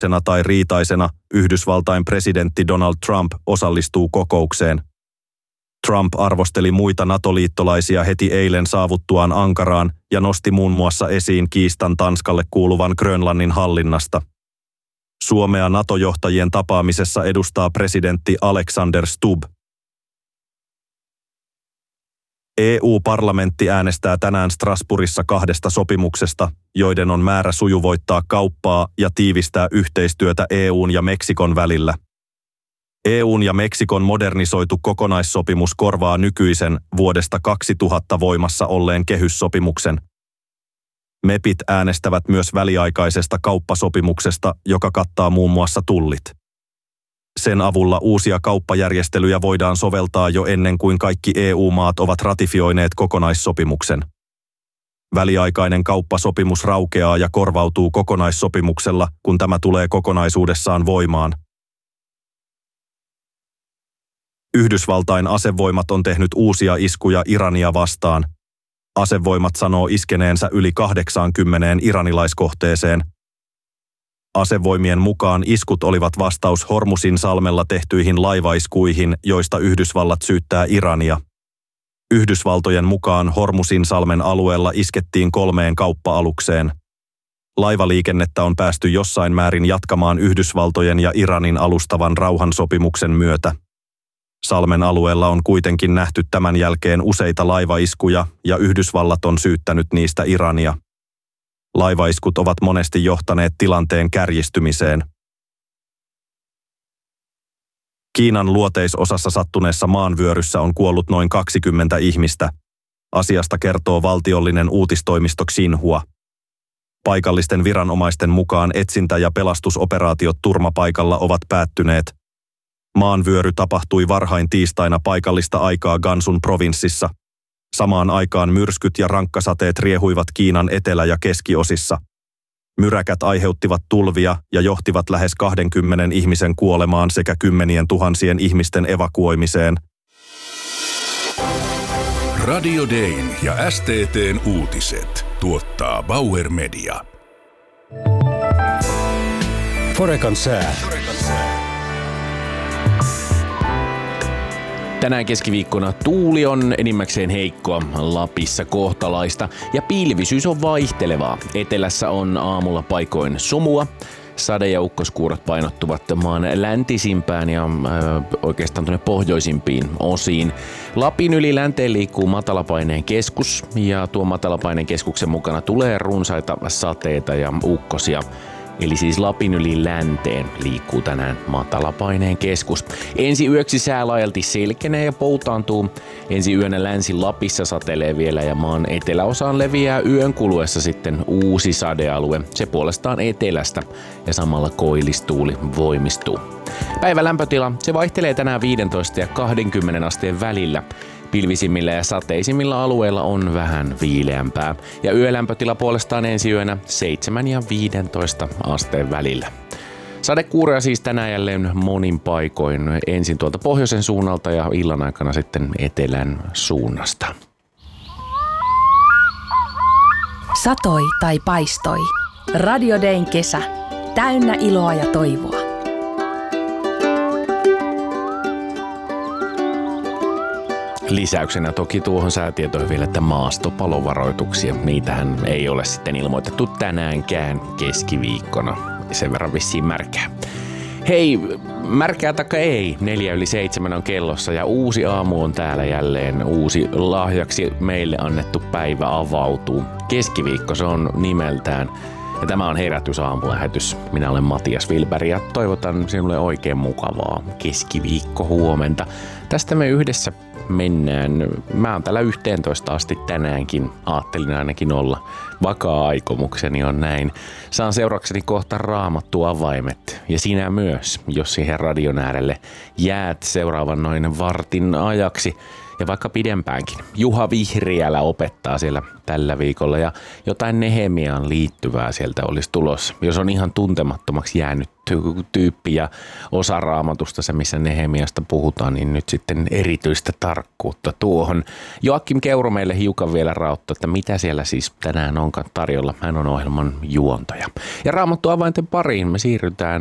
tai riitaisena Yhdysvaltain presidentti Donald Trump osallistuu kokoukseen. Trump arvosteli muita NATO-liittolaisia heti eilen saavuttuaan Ankaraan ja nosti muun muassa esiin kiistan Tanskalle kuuluvan Grönlannin hallinnasta. Suomea NATO-johtajien tapaamisessa edustaa presidentti Alexander Stubb. EU-parlamentti äänestää tänään Strasbourgissa 2 sopimuksesta, joiden on määrä sujuvoittaa kauppaa ja tiivistää yhteistyötä EU:n ja Meksikon välillä. EU:n ja Meksikon modernisoitu kokonaissopimus korvaa nykyisen vuodesta 2000 voimassa olleen kehyssopimuksen. MEPit äänestävät myös väliaikaisesta kauppasopimuksesta, joka kattaa muun muassa tullit. Sen avulla uusia kauppajärjestelyjä voidaan soveltaa jo ennen kuin kaikki EU-maat ovat ratifioineet kokonaissopimuksen. Väliaikainen kauppasopimus raukeaa ja korvautuu kokonaissopimuksella, kun tämä tulee kokonaisuudessaan voimaan. Yhdysvaltain asevoimat on tehnyt uusia iskuja Irania vastaan. Asevoimat sanoo iskeneensä yli 80 iranilaiskohteeseen. Asevoimien mukaan iskut olivat vastaus Hormuzin salmella tehtyihin laivaiskuihin, joista Yhdysvallat syyttää Irania. Yhdysvaltojen mukaan Hormuzin salmen alueella iskettiin 3 kauppa-alukseen. Laivaliikennettä on päästy jossain määrin jatkamaan Yhdysvaltojen ja Iranin alustavan rauhansopimuksen myötä. Salmen alueella on kuitenkin nähty tämän jälkeen useita laivaiskuja ja Yhdysvallat on syyttänyt niistä Irania. Laivaiskut ovat monesti johtaneet tilanteen kärjistymiseen. Kiinan luoteisosassa sattuneessa maanvyöryssä on kuollut noin 20 ihmistä. Asiasta kertoo valtiollinen uutistoimisto Xinhua. Paikallisten viranomaisten mukaan etsintä- ja pelastusoperaatiot turmapaikalla ovat päättyneet. Maanvyöry tapahtui varhain tiistaina paikallista aikaa Gansun provinssissa. Samaan aikaan myrskyt ja rankkasateet riehuivat Kiinan etelä- ja keskiosissa. Myräkät aiheuttivat tulvia ja johtivat lähes 20 ihmisen kuolemaan sekä 10 000 ihmisten evakuoimiseen. Radio Dayn ja STT:n uutiset tuottaa Bauer Media. Forecan sää. Tänään keskiviikkona tuuli on enimmäkseen heikkoa, Lapissa kohtalaista ja pilvisyys on vaihtelevaa. Etelässä on aamulla paikoin sumua. Sade- ja ukkoskuurat painottuvat maan läntisimpään ja oikeastaan tuonne pohjoisimpiin osiin. Lapin yli länteen liikkuu matalapaineen keskus ja tuon matalapaineen keskuksen mukana tulee runsaita sateita ja ukkosia. Eli siis Lapin yli länteen liikkuu tänään matalapaineen keskus. Ensi yöksi sää laajalti selkenee ja poutaantuu. Ensi yönä Länsi-Lapissa satelee vielä ja maan eteläosaan leviää yön kuluessa sitten uusi sadealue. Se puolestaan etelästä ja samalla koillistuuli voimistuu. Päivän lämpötila, se vaihtelee tänään 15 ja 20 asteen välillä. Pilvisimmillä ja sateisimmilla alueilla on vähän viileämpää ja yölämpötila puolestaan ensi yönä 7 ja 15 asteen välillä. Sadekuuroja siis tänään jälleen monin paikoin, ensin tuolta pohjoisen suunnalta ja illan aikana sitten etelän suunnasta. Satoi tai paistoi. Radio Dayn kesä. Täynnä iloa ja toivoa. Lisäyksenä toki tuohon säätietoihin vielä, että maastopalovaroituksia. Niitähän ei ole sitten ilmoitettu tänäänkään keskiviikkona. Sen verran vissiin märkää. Hei, märkää taikka ei, 6:04 on kellossa ja uusi aamu on täällä jälleen. Uusi lahjaksi meille annettu päivä avautuu. Keskiviikko se on nimeltään. Ja tämä on herätysaamulähetys. Minä olen Matias Wilberg ja toivotan sinulle oikein mukavaa keskiviikko huomenta. Tästä me yhdessä mennään. Mä oon täällä 11 asti tänäänkin. Aattelin ainakin olla. Vakaa aikomukseni on näin. Saan seurakseni kohta Raamattu avaimet. Ja sinä myös, jos siihen radion äärelle jäät seuraavan noin vartin ajaksi. ja vaikka pidempäänkin. Juha Vihriälä opettaa siellä tällä viikolla ja jotain Nehemiaan liittyvää sieltä olisi tulossa. Jos on ihan tuntemattomaksi jäänyt tyyppi ja osa Raamatusta, se missä Nehemiasta puhutaan, niin nyt sitten erityistä tarkkuutta tuohon. Joakim Keuro meille hiukan vielä rauttaa, että mitä siellä siis tänään onkaan tarjolla. Hän on ohjelman juontaja. Ja Raamattu avainten pariin me siirrytään